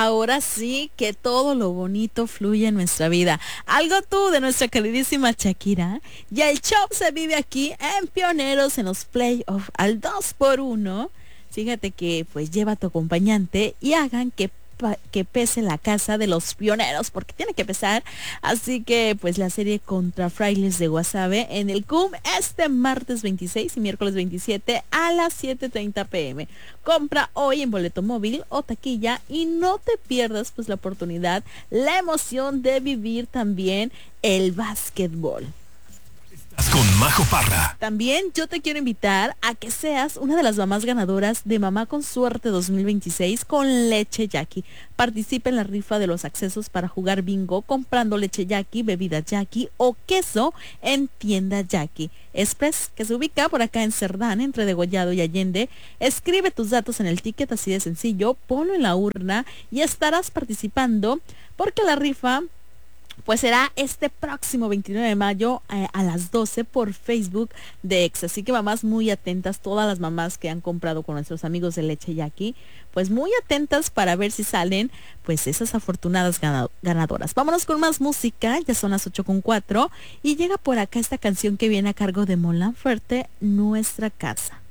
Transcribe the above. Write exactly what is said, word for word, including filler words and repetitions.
ahora sí que todo lo bonito fluye en nuestra vida. Algo tú de nuestra queridísima Shakira. Y el show se vive aquí en Pioneros en los playoffs al dos por uno. Fíjate que pues lleva a tu acompañante y hagan que que pese la casa de los pioneros, porque tiene que pesar. Así que pues la serie contra Frailes de Guasave en el C U M este martes veintiséis y miércoles veintisiete a las siete treinta pm. Compra hoy en boleto móvil o taquilla y no te pierdas pues la oportunidad, la emoción de vivir también el básquetbol. Con Majo Parra. También yo te quiero invitar a que seas una de las mamás ganadoras de Mamá con Suerte dos mil veintiséis con Leche Jackie. Participa en la rifa de los accesos para jugar bingo comprando leche Jackie, bebida Jackie o queso en tienda Jackie Express, que se ubica por acá en Cerdán, entre Degollado y Allende. Escribe tus datos en el ticket, así de sencillo, ponlo en la urna y estarás participando, porque la rifa pues será este próximo veintinueve de mayo eh, a las doce por Facebook de Ex. Así que mamás muy atentas, todas las mamás que han comprado con nuestros amigos de Leche Jackie, pues muy atentas para ver si salen pues esas afortunadas ganadoras. Vámonos con más música, ya son las ocho con cuatro y llega por acá esta canción que viene a cargo de Mon Laferte, Nuestra Casa.